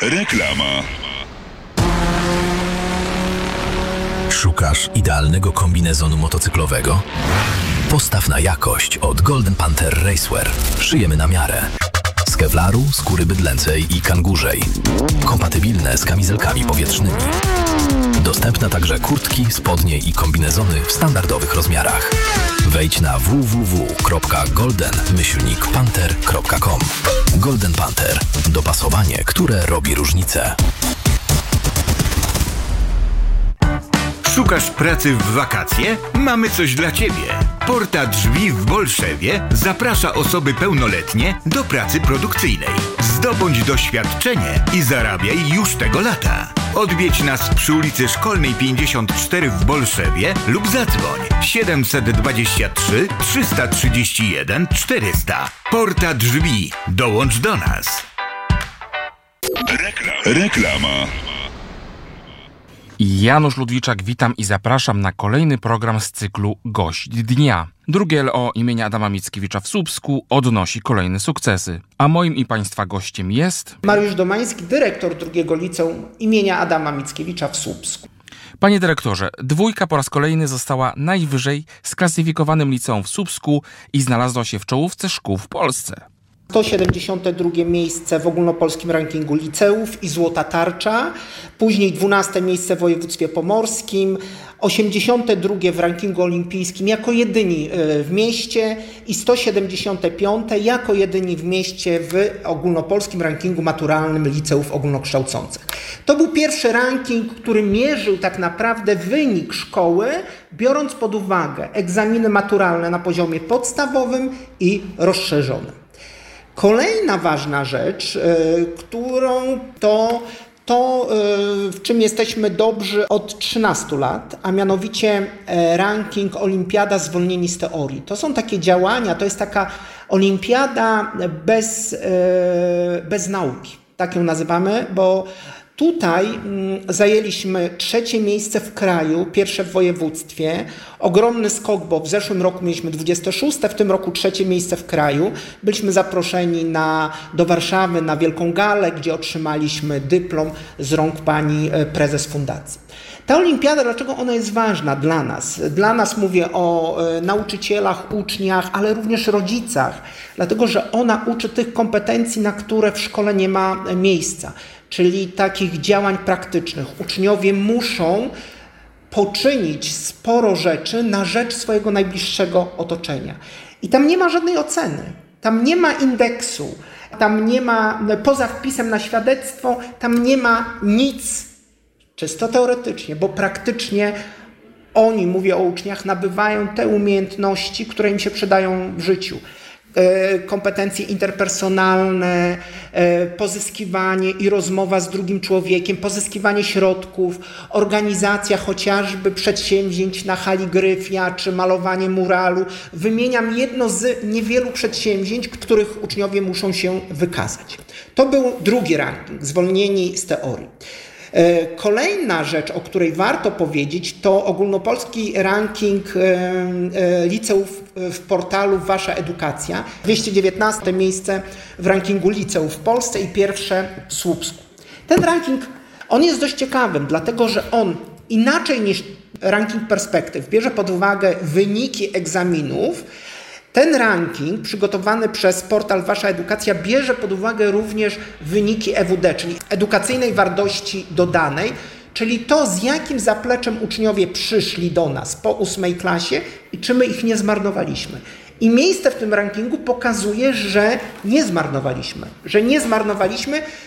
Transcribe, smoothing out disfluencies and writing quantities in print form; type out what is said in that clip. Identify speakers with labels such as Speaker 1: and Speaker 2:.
Speaker 1: Reklama.
Speaker 2: Szukasz idealnego kombinezonu motocyklowego? Postaw na jakość od Golden Panther Racewear. Szyjemy na miarę. Z kevlaru, skóry bydlęcej i kangurzej. Kompatybilne z kamizelkami powietrznymi. Dostępne także kurtki, spodnie i kombinezony w standardowych rozmiarach. Wejdź na www.golden-panther.com. Golden Panther. Dopasowanie, które robi różnicę.
Speaker 3: Szukasz pracy w wakacje? Mamy coś dla Ciebie. Porta Drzwi w Bolszewie zaprasza osoby pełnoletnie do pracy produkcyjnej. Zdobądź doświadczenie i zarabiaj już tego lata. Odwiedź nas przy ulicy Szkolnej 54 w Bolszewie lub zadzwoń 723 331 400. Porta Drzwi. Dołącz do nas.
Speaker 1: Reklama.
Speaker 4: Janusz Ludwiczak, witam i zapraszam na kolejny program z cyklu Gość Dnia. Drugie LO imienia Adama Mickiewicza w Słupsku odnosi kolejne sukcesy. A moim i Państwa gościem jest...
Speaker 5: Mariusz Domański, dyrektor drugiego liceum imienia Adama Mickiewicza w Słupsku.
Speaker 4: Panie dyrektorze, dwójka po raz kolejny została najwyżej sklasyfikowanym liceum w Słupsku i znalazła się w czołówce szkół w Polsce.
Speaker 5: 172 miejsce w ogólnopolskim rankingu liceów i Złota Tarcza, później 12 miejsce w województwie pomorskim, 82 w rankingu olimpijskim jako jedyni w mieście i 175 jako jedyni w mieście w ogólnopolskim rankingu maturalnym liceów ogólnokształcących. To był pierwszy ranking, który mierzył tak naprawdę wynik szkoły, biorąc pod uwagę egzaminy maturalne na poziomie podstawowym i rozszerzonym. Kolejna ważna rzecz, w czym jesteśmy dobrzy od 13 lat, a mianowicie ranking Olimpiada Zwolnieni z teorii. To są takie działania, to jest taka olimpiada bez nauki, tak ją nazywamy, bo tutaj zajęliśmy 3. miejsce w kraju, pierwsze w województwie. Ogromny skok, bo w zeszłym roku mieliśmy 26, w tym roku 3. miejsce w kraju. Byliśmy zaproszeni do Warszawy na wielką galę, gdzie otrzymaliśmy dyplom z rąk pani prezes fundacji. Ta olimpiada, dlaczego ona jest ważna dla nas? Dla nas mówię o nauczycielach, uczniach, ale również rodzicach, dlatego że ona uczy tych kompetencji, na które w szkole nie ma miejsca. Czyli takich działań praktycznych. Uczniowie muszą poczynić sporo rzeczy na rzecz swojego najbliższego otoczenia. I tam nie ma żadnej oceny, tam nie ma indeksu, tam nie ma, poza wpisem na świadectwo, tam nie ma nic, czysto teoretycznie, bo praktycznie oni, mówię o uczniach, nabywają te umiejętności, które im się przydają w życiu. Kompetencje interpersonalne, pozyskiwanie i rozmowa z drugim człowiekiem, pozyskiwanie środków, organizacja chociażby przedsięwzięć na hali Gryfia czy malowanie muralu. Wymieniam jedno z niewielu przedsięwzięć, których uczniowie muszą się wykazać. To był drugi ranking, zwolnieni z teorii. Kolejna rzecz, o której warto powiedzieć, to ogólnopolski ranking liceów w portalu Wasza Edukacja. 219 miejsce w rankingu liceów w Polsce i pierwsze w Słupsku. Ten ranking, on jest dość ciekawym, dlatego że on inaczej niż ranking perspektyw bierze pod uwagę wyniki egzaminów. Ten ranking przygotowany przez portal Wasza Edukacja bierze pod uwagę również wyniki EWD, czyli edukacyjnej wartości dodanej, czyli to, z jakim zapleczem uczniowie przyszli do nas po 8 klasie i czy my ich nie zmarnowaliśmy. I miejsce w tym rankingu pokazuje, że nie zmarnowaliśmy,